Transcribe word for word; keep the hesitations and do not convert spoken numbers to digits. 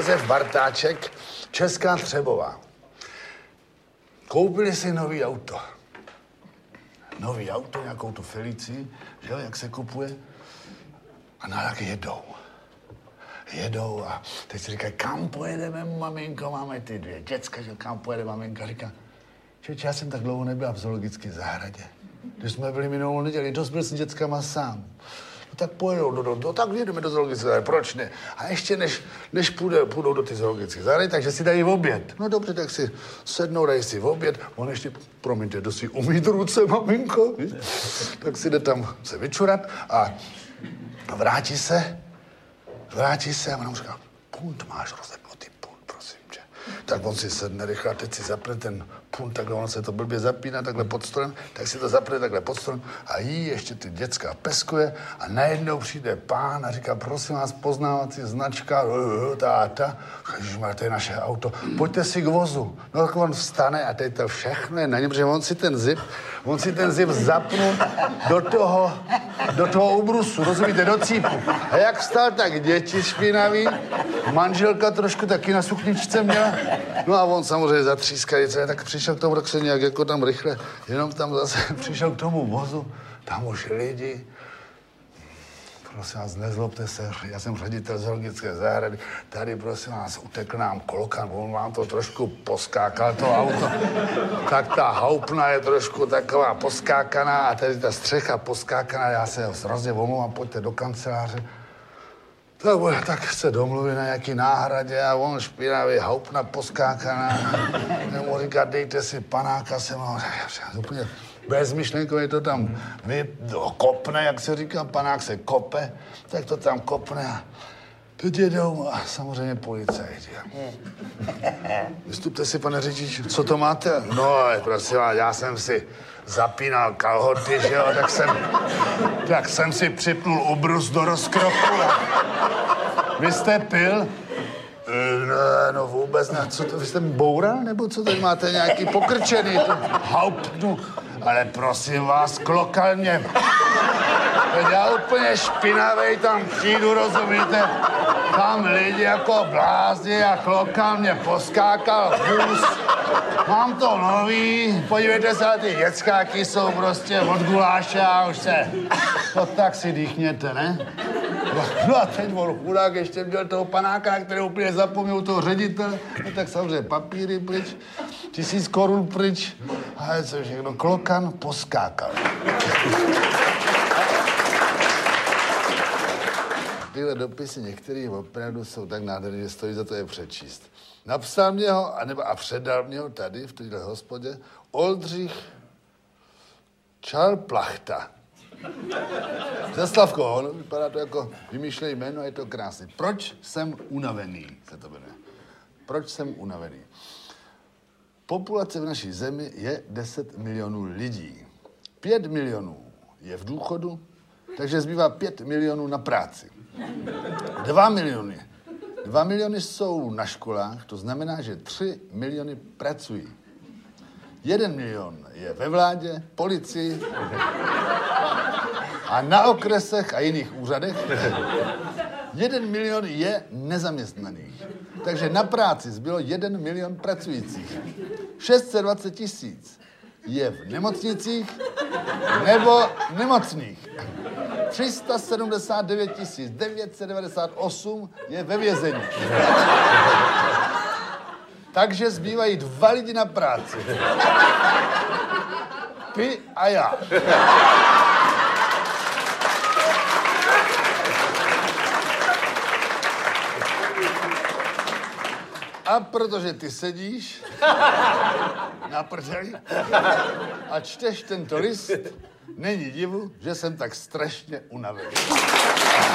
Josef Bartáček, Česká Třebová. Koupili si nový auto. Nový auto, nějakou tu Felicii, že jo, jak se kupuje. A na jedou. Jedou a teď si říkají, kam pojedeme, maminko, máme ty dvě děcka, že kam pojede maminka, říká, čeče, já jsem tak dlouho nebyla v zoologické zahradě. Když jsme byli minulou neděli, to byl s dětskama sám. No tak pojedou, do, do, do, tak jedeme do zoologické zahrady, proč ne? A ještě než, než půjde, půjdou do ty zoologické zahrady, takže si dají oběd. No dobře, tak si sednou, dají si oběd, on ještě, promiňte, jdu si umýt ruce, maminko, víš? Tak si jde tam se vyčurat a vrátí se, vrátí se a ona mu říká, punt máš rozepnutý, punt, prosím tě. Tak on si sedne rychle a teď si zapne ten punt, takhle ono se to blbě zapíná takhle pod stolem, tak si to zapne takhle pod stolem a jí ještě ty děcka peskuje a najednou přijde pán a říká, prosím vás, poznávací značka, táta, ježišmar, to je naše auto, pojďte si k vozu. No tak on vstane a teď to všechno je na něm, protože on si ten zip, on si ten zip zapnul do toho, do toho ubrusu, rozumíte, do cípu. A jak vstal, tak děti špinaví, manželka trošku taky na sukničce měla, no a on samozřejmě zatřískají, tak přišel k tomu, tak se nějak jako tam rychle, jenom tam zase přišel k tomu vozu, tam už lidi. Prosím vás, nezlobte se, já jsem ředitel zoologické zahrady, tady prosím vás, utekl nám klokan, on vám to trošku poskákal, to auto. Tak ta houpna je trošku taková poskákaná a tady ta střecha poskákaná, já se hrozně omlouvám, pojďte do kanceláře. Tak, tak se domluví na nějaký náhradě a on špinavý, houpna poskákaná. Já mu říká, dejte si panáka, jsem ho úplně bezmyšlenkově to tam vy, kopne, jak se říká, panák se kope, tak to tam kopne a teď jedou a samozřejmě policajti. Vystupte si, pane řidiči, co to máte? No, prosím vás, já jsem si zapínal kalhoty, že jo, tak jsem, tak jsem si připnul ubrus do rozkroku. Vy jste pil? No, no vůbec ne. Co to, vy jste boural, nebo co tady máte nějaký pokrčený? Hauptnu. Ale prosím vás, klokal mě. Teď já úplně špinavej tam přijdu, rozumíte? Tam lidi jako blázni a klokal mě poskákal vůz. Mám to nový, podívejte se, ty děckáky jsou prostě od guláše a už se... To tak si dýchněte, ne? No a teď on chudák ještě měl toho panáka, na kterého úplně zapomněl toho ředitele. No tak samozřejmě papíry pryč, tisíc korun pryč. A co všechno, klokan poskákal. Tyhle dopisy některých opravdu jsou tak nádherné, že stojí za to je přečíst. Napsal mě ho a, nebo, a předal mě ho tady, v téhle hospodě, Oldřich Čalplachta. Ze Slavkoho, no, vypadá to jako vymýšlej jméno a je to krásný. Proč jsem unavený, se to jmenuje. Proč jsem unavený? Populace v naší zemi je deset milionů lidí. Pět milionů je v důchodu, takže zbývá pět milionů na práci. Dva miliony. Dva miliony jsou na školách, to znamená, že tři miliony pracují. Jeden milion je ve vládě, policii a na okresech a jiných úřadech. Jeden milion je nezaměstnaných. Takže na práci zbylo jeden milion pracujících. šest set dvacet tisíc je v nemocnicích nebo nemocných. tři sta sedmdesát devět tisíc devět set devadesát osm je ve vězení. Takže zbývají dva lidi na práci. Ty a já. A protože ty sedíš na prdeli a čteš tento list, není divu, že jsem tak strašně unavený.